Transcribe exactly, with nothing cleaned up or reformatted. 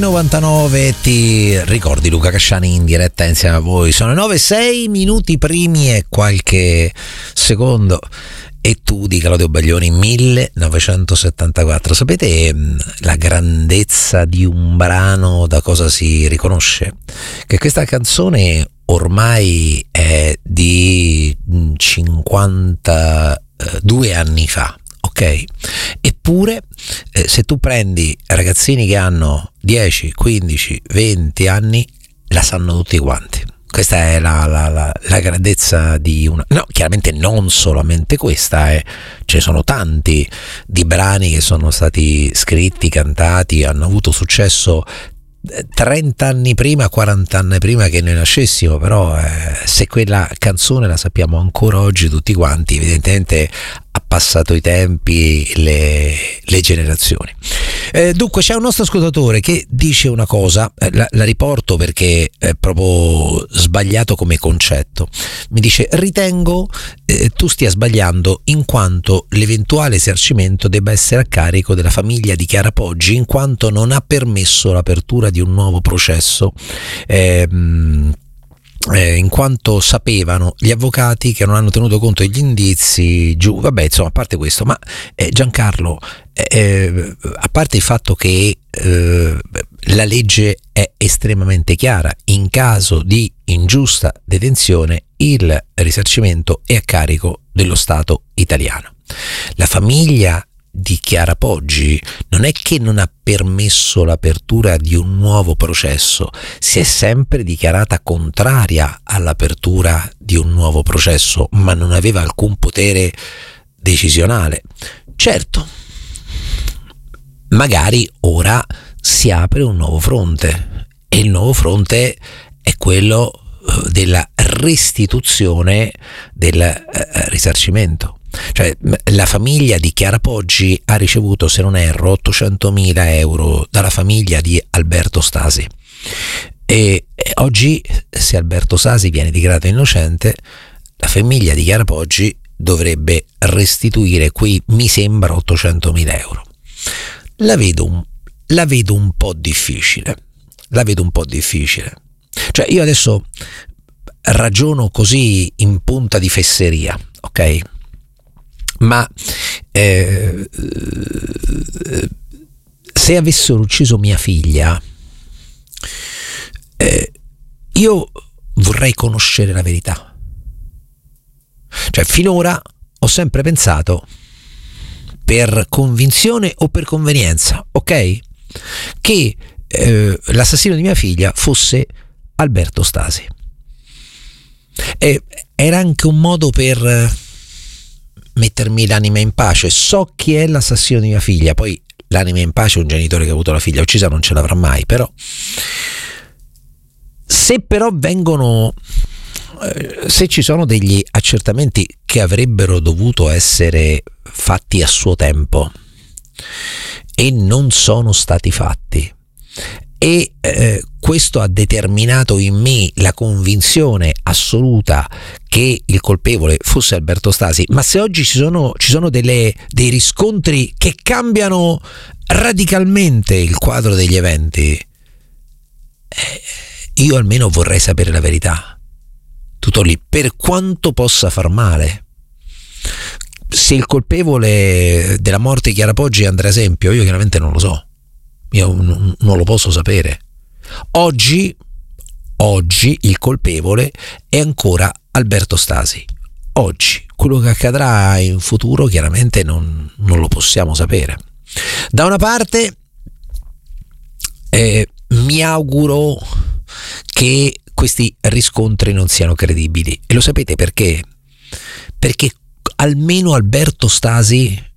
novantanove, ti ricordi Luca Casciani in diretta insieme a voi? Sono nove e sei minuti primi e qualche secondo. E tu di Claudio Baglioni, millenovecentosettantaquattro. Sapete la grandezza di un brano da cosa si riconosce? Che questa canzone ormai è di cinquantadue anni fa, ok? Eppure eh, se tu prendi ragazzini che hanno dieci, quindici, venti anni, la sanno tutti quanti. Questa è la, la, la, la grandezza di una... No, chiaramente non solamente questa, eh. Ce ne sono tanti di brani che sono stati scritti, cantati, hanno avuto successo trenta anni prima, quaranta anni prima che noi nascessimo, però eh, se quella canzone la sappiamo ancora oggi tutti quanti, evidentemente ha passato i tempi, le, le generazioni. Eh, dunque c'è un nostro ascoltatore che dice una cosa, eh, la, la riporto perché è proprio sbagliato come concetto. Mi dice: ritengo eh, tu stia sbagliando in quanto l'eventuale risarcimento debba essere a carico della famiglia di Chiara Poggi, in quanto non ha permesso l'apertura di un nuovo processo, eh, Eh, in quanto sapevano gli avvocati che non hanno tenuto conto degli indizi giù. Vabbè, insomma, a parte questo, ma eh, Giancarlo, eh, a parte il fatto che eh, la legge è estremamente chiara, in caso di ingiusta detenzione il risarcimento è a carico dello Stato italiano. La famiglia di Chiara Poggi non è che non ha permesso l'apertura di un nuovo processo, si è sempre dichiarata contraria all'apertura di un nuovo processo, ma non aveva alcun potere decisionale. Certo, magari ora si apre un nuovo fronte e il nuovo fronte è quello della restituzione del eh, risarcimento. Cioè, la famiglia di Chiara Poggi ha ricevuto, se non erro, ottocentomila euro dalla famiglia di Alberto Stasi, e, e oggi, se Alberto Stasi viene dichiarato innocente, la famiglia di Chiara Poggi dovrebbe restituire qui, mi sembra, ottocentomila euro. La vedo un, la vedo un po' difficile, la vedo un po' difficile. Cioè, io adesso ragiono così in punta di fesseria, ok? Ma eh, se avessero ucciso mia figlia, eh, io vorrei conoscere la verità. Cioè, finora ho sempre pensato, per convinzione o per convenienza, ok, che eh, l'assassino di mia figlia fosse Alberto Stasi. E era anche un modo per mettermi l'anima in pace. So chi è l'assassino di mia figlia, poi l'anima in pace un genitore che ha avuto la figlia uccisa non ce l'avrà mai, però se però vengono eh, se ci sono degli accertamenti che avrebbero dovuto essere fatti a suo tempo e non sono stati fatti, e eh, questo ha determinato in me la convinzione assoluta che il colpevole fosse Alberto Stasi, ma se oggi ci sono, ci sono delle, dei riscontri che cambiano radicalmente il quadro degli eventi, eh, io almeno vorrei sapere la verità. Tutto lì, per quanto possa far male. Se il colpevole della morte di Chiara Poggi è Andrea Esempio, io chiaramente non lo so. Io non lo posso sapere. Oggi, oggi il colpevole è ancora Alberto Stasi. Oggi, quello che accadrà in futuro chiaramente non, non lo possiamo sapere. Da una parte eh, mi auguro che questi riscontri non siano credibili, e lo sapete perché? Perché almeno Alberto Stasi